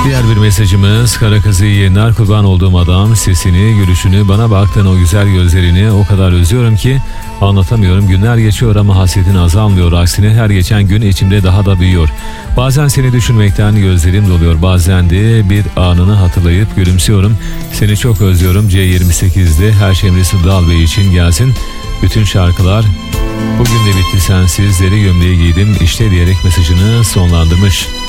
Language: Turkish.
Diğer bir mesajımız: kara kızı yiyenler, kurban olduğum adam, sesini, gülüşünü, bana baktığın o güzel gözlerini o kadar özlüyorum ki anlatamıyorum. Günler geçiyor ama hasretin azalmıyor. Aksine her geçen gün içimde daha da büyüyor. Bazen seni düşünmekten gözlerim doluyor. Bazen de bir anını hatırlayıp gülümsüyorum. Seni çok özlüyorum. C28'de her şey Emre Sıddal Bey için gelsin. Bütün şarkılar bugün de bitti sensiz, deri gömleği giydim işte diyerek mesajını sonlandırmış.